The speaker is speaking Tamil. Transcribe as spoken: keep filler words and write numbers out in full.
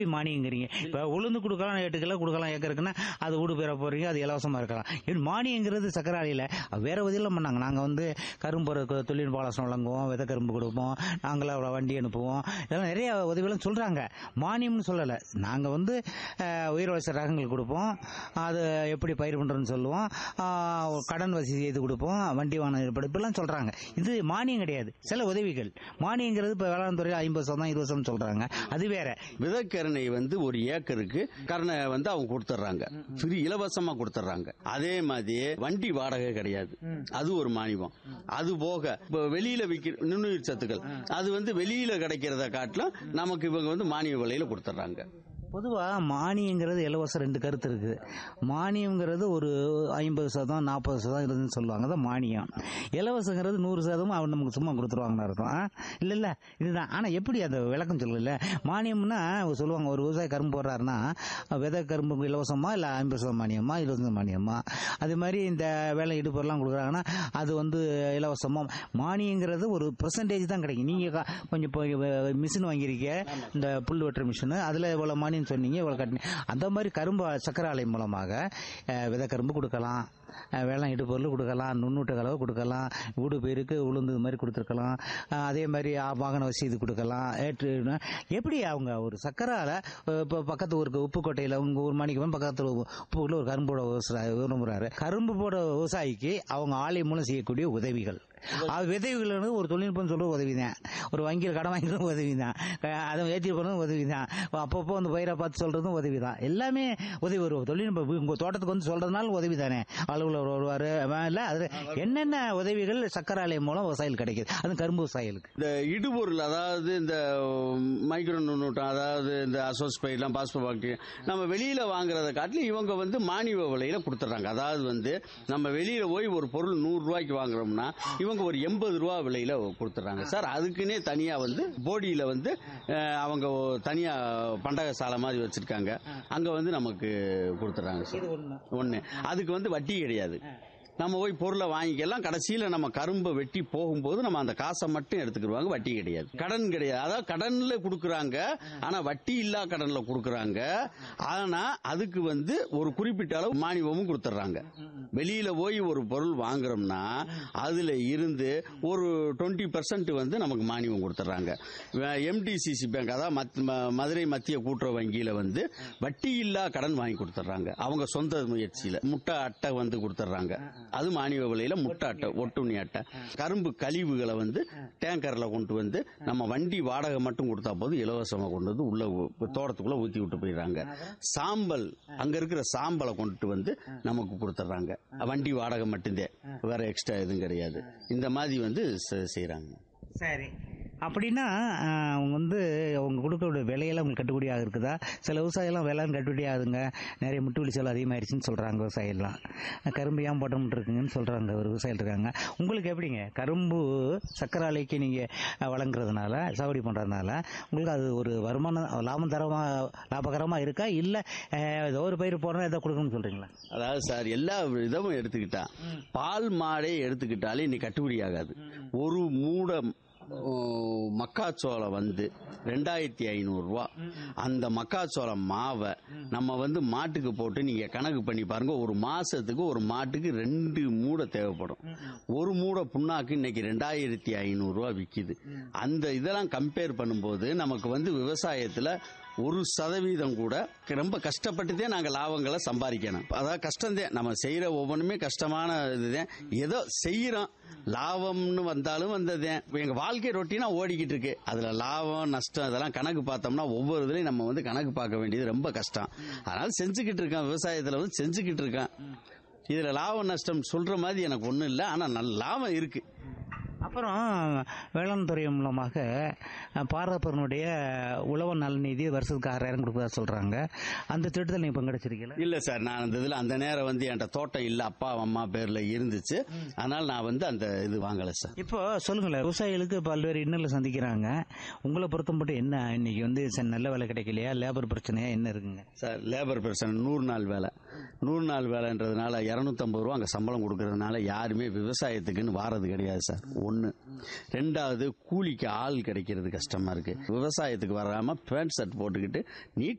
மானியங்கிறீங்க. இப்ப உளுந்து கொடுக்கலாம், எட்டு கிலோ கொடுக்கலாம் ஏக்கருக்குன்னா அது வீடு பெற போறீங்க, அது இலவசமா இருக்கலாம். இது மானியங்கிறது சக்கரை ஆலையில வேற உதவியெல்லாம் பண்ணாங்க. நாங்க வந்து கரும்பு பொருட்கள் தொழில்நுட்ப ஆலோசனை வழங்குவோம், விதை கரும்பு கொடுப்போம், நாங்களே அவ்வளோ வண்டி அனுப்புவோம், இதெல்லாம் நிறைய உதவிகளும் சொல்றாங்க. மானியம்னு சொல்லலை, நாங்க வந்து அஹ், உயர் வளர்ச்சி ரகங்கள் கொடுப்போம், அது எப்படி பயிர் பண்றோம்னு சொல்லுவோம், ஆஹ், கடன் வசதி செய்து கொடுப்போம், வண்டி வாகனம் ஏற்படு இப்படிலாம் சொல்றாங்க. இது மானியம் கிடையாது, சில உதவிகள். மானியங்கிறது இப்ப வேளாண் துறையில் ஐம்பது சதம் இருபது சதம் சொல்றாங்க, அது வேற. விதைக்கரணை வந்து ஒரு ஏக்கருக்கு கரணை வந்து அவங்க கொடுத்துறாங்க, ஃப்ரீ இலவசமா கொடுத்துறாங்க. அதே மாதிரி வண்டி வாடகை கிடையாது, அது ஒரு மானியம். அது போக இப்ப வெளியில விற்கிற நுண்ணுயிர் சத்துக்கள் அது வந்து வெளியில கிடைக்கிறத காட்டிலும் நமக்கு இவங்க வந்து மானிய விலையில கொடுத்துறாங்க. பொதுவா மானியங்கிறது இலவசம் ரெண்டு கருத்து இருக்கு. மானியங்கிறது ஒரு ஐம்பது சதம் நாற்பது சதம் இருந்துன்னு சொல்லுவாங்க, அதான் மானியம். இலவசங்கிறது நூறு சதமும் அவன் நமக்கு சும்மா கொடுத்துருவாங்கன்னு அர்த்தம். ஆ? இல்ல இல்ல இதுதான். ஆனா எப்படி அந்த விளக்கம் சொல்லல? மானியம்னா சொல்லுவாங்க, ஒரு விவசாயி கரும்பு போடுறாருன்னா விதை கரும்பு இலவசமா இல்ல ஐம்பது சதம் மானியமா இருபது மானியமா, அதே மாதிரி இந்த வேலை இடுப்பெல்லாம் கொடுக்குறாங்கன்னா அது வந்து இலவசமா. மானியங்கிறது ஒரு பெர்சன்டேஜ் தான் கிடைக்கும். நீங்க க- கொஞ்சம் மிஷின் வாங்கியிருக்கீங்க, இந்த புல் வெட்டுற மிஷின், அதுல இவ்வளவு மானியம் சொன்னீங்க, இவ்வளவு கட்டினீங்க. அந்த மாதிரி கரும்பு சக்கரை ஆலை மூலமாக அஹ், விதை கரும்பு கொடுக்கலாம், அஹ், வேளாண் இடுபொருள் கொடுக்கலாம், நுண்ணூட்ட கலவை கொடுக்கலாம், வீடு பேருக்கு உளுந்து இது மாதிரி கொடுத்துருக்கலாம், அஹ், அதே மாதிரி ஆ, வாகன வசதி கொடுக்கலாம். ஏற்று எப்படி அவங்க ஒரு சக்கரை ஆலை இப்போ பக்கத்து ஊருக்கு உப்புக்கோட்டையில் உங்க ஊர் மாணிக்கம் பக்கத்தில் உப்புல ஒரு கரும்பு போட விவசாயி விரும்புறாரு. கரும்பு போட விவசாயிக்கு அவங்க ஆலை மூலம் செய்யக்கூடிய உதவிகள், அது உதவிகள் ஒரு தொழில்நுட்பம் சொல்ற உதவி தான், ஒரு வங்கியில் கடன் வாங்கிக்கிறதும் உதவி தான், அதை ஏற்றி போறதும் உதவி தான், அப்பப்போ வந்து பயிரை பார்த்து சொல்றதும் உதவி தான். எல்லாமே உதவி வரும். தொழில்நுட்பம் உங்க தோட்டத்துக்கு வந்து சொல்றதுனால உதவி தானே. அலுவலர் வருவாரு இல்ல, அது என்னென்ன உதவிகள் சக்கரை ஆலை மூலம் விவசாயிகள் கிடைக்குது, அது கரும்பு விவசாயிகளுக்கு. இந்த இடுபொருள் அதாவது இந்த மைக்ரோ நுண்ணூட்டம், அதாவது இந்த அசோஸ்பைட்லாம் பாஸ்போபாக்டீரியா நம்ம வெளியில வாங்குறத காட்டிலும் இவங்க வந்து மானிய விலையில கொடுத்துறாங்க. அதாவது வந்து நம்ம வெளியில போய் ஒரு பொருள் நூறு ரூபாய்க்கு வாங்குறோம்னா இவங்க ஒரு எண்பது ரூபா விலையில கொடுத்துறாங்க சார். அதுக்குன்னே தனியா வந்து போடியில வந்து அஹ், அவங்க தனியா பண்டக சாலை மாதிரி வச்சிருக்காங்க, அங்க வந்து நமக்கு கொடுத்துறாங்க சார். ஒண்ணு அதுக்கு வந்து வட்டி கிடையாது, நம்ம போய் பொருளை வாங்கிக்கலாம். கடைசியில நம்ம கரும்பை வெட்டி போகும்போது நம்ம அந்த காசை மட்டும் எடுத்துக்கிடுவாங்க, வட்டி கிடையாது, கடன் கிடையாது. அதாவது கடன்ல கொடுக்கறாங்க, ஆனா வட்டி இல்லா கடன்ல கொடுக்கறாங்க. ஆனா அதுக்கு வந்து ஒரு குறிப்பிட்ட அளவு மானியமும் கொடுத்துறாங்க. வெளியில போய் ஒரு பொருள் வாங்குறோம்னா அதுல இருந்து ஒரு டுவெண்ட்டி பர்சன்ட் வந்து நமக்கு மானியம் கொடுத்துறாங்க. எம்டிசிசி பேங்க், அதாவது மத்- ம- மதுரை மத்திய கூட்டுறவு வங்கியில வந்து வட்டி இல்லா கடன் வாங்கி கொடுத்துறாங்க. அவங்க சொந்த முயற்சியில முட்டை அட்டை வந்து கொடுத்துறாங்க, அது மானிய விலையில முட்டை அட்டை, ஒட்டுண்ணி அட்டை. கரும்பு கழிவுகளை வந்து டேங்கர்ல கொண்டு வந்து நம்ம வண்டி வாடகை மட்டும் கொடுத்தா போதும், இலவசமா கொண்டு வந்து உள்ள ஊ- தோட்டத்துக்குள்ள ஊத்தி விட்டு போயிடுறாங்க. சாம்பல், அங்க இருக்கிற சாம்பலை கொண்டு வந்து நமக்கு கொடுத்துறாங்க, வண்டி வாடகை மட்டும்தான், வேற எக்ஸ்ட்ரா எதுவும் கிடையாது. இந்த மாதிரி வந்து செ- செய்றாங்க. சரி, அப்படின்னா அஹ், அவங்க வந்து அவங்க கொடுக்கக்கூடிய விலையெல்லாம் உங்களுக்கு கட்டுப்படியாக இருக்குதா? சில விவசாயிலாம் விலைன்னு கட்டுப்படி ஆகுதுங்க, நிறைய முட்டு வலி செலவு அதிகமாயிருச்சுன்னு சொல்றாங்க விவசாயிலாம். கரும்பு ஏன் போட்டோம்னு இருக்குங்கன்னு சொல்றாங்க ஒரு விவசாயிகள் இருக்காங்க. உங்களுக்கு எப்படிங்க கரும்பு சக்கரை ஆலைக்கு நீங்க அஹ், வழங்குறதுனால சாகுபடி பண்றதுனால உங்களுக்கு அது ஒரு வருமானம் லாபம் தரமா லாபகரமா இருக்கா, இல்ல அஹ், ஏதோ ஒரு பயிர் போடுறோம் ஏதோ கொடுக்கணும்னு சொல்றீங்களா? அதாவது சார், எல்லா விதமும் எடுத்துக்கிட்டா பால் மாடே எடுத்துக்கிட்டாலே இன்னைக்கு கட்டுப்படி ஆகாது. ஒரு மூட ஓ, மக்காச்சோளம் வந்து ரெண்டாயிரத்தி ஐநூறு ரூபா. அந்த மக்காச்சோளம் மாவை நம்ம வந்து மாட்டுக்கு போட்டு நீங்க கணக்கு பண்ணி பாருங்க, ஒரு மாசத்துக்கு ஒரு மாட்டுக்கு ரெண்டு மூடை தேவைப்படும். ஒரு மூடை புண்ணாக்கு இன்னைக்கு ரெண்டாயிரத்தி ஐநூறு ரூபா விக்குது. அந்த இதெல்லாம் கம்பேர் பண்ணும்போது நமக்கு வந்து விவசாயத்துல ஒரு சதவீதம் கூட ரொம்ப கஷ்டப்பட்டுதே நாங்க லாபங்களை சம்பாதிக்கணும். அதாவது கஷ்டம்தான், நம்ம செய்யற ஒவ்வொன்றுமே கஷ்டமான இதுதான். ஏதோ செய்யறோம், லாபம்னு வந்தாலும் வந்ததுதான். எங்க வாழ்க்கை ரொட்டீனா ஓடிக்கிட்டு இருக்கு, அதுல லாபம் நஷ்டம் இதெல்லாம் கணக்கு பார்த்தோம்னா ஒவ்வொரு இதுலயும் நம்ம வந்து கணக்கு பார்க்க வேண்டியது ரொம்ப கஷ்டம். அதனால செஞ்சுக்கிட்டு இருக்கேன், விவசாயத்துல வந்து செஞ்சுக்கிட்டு இருக்கேன். இதுல லாபம் நஷ்டம் சொல்ற மாதிரி எனக்கு ஒண்ணும் இல்லை, ஆனா நல்ல லாபம் இருக்கு. அப்புறம் வேளாண் துறை மூலமாக பாரதப்பனுடைய உழவு நலநிதி வருஷத்துக்கு ஆறாயிரம் கொடுப்பதா சொல்றாங்க. அந்த திட்டத்தில் நீங்க பங்கெடுச்சிருக்கீங்களா? இல்ல சார், நான் அந்த இதுல அந்த நேரம் வந்து என்கிட்ட தோட்டம் இல்ல, அப்பா அம்மா பேர்ல இருந்துச்சு, அதனால நான் வந்து அந்த இது வாங்கல சார். இப்போ சொல்லுங்களேன், விவசாயிகளுக்கு பல்வேறு இன்னல்ல சந்திக்கிறாங்க. உங்களை பொறுத்த மட்டும் என்ன இன்னைக்கு வந்து ச- நல்ல வேலை கிடைக்கலையா, லேபர் பிரச்சனையா என்ன இருக்குங்க சார்? லேபர் பிரச்சனை, நூறு நாள் வேலை, நூறு நாள் வேலைன்றதுனால இருநூத்தி ஐம்பது ரூபா அங்க சம்பளம் கொடுக்கறதுனால யாருமே விவசாயத்துக்குன்னு வாரது கிடையாது சார். ஒன்று. ரெண்டாவது கூலிக்கு ஆள் கிடைக்கிறது கஷ்டமாக இருக்குது. விவசாயத்துக்கு வராமல் பேண்ட் ஷர்ட் போட்டுக்கிட்டு நீட்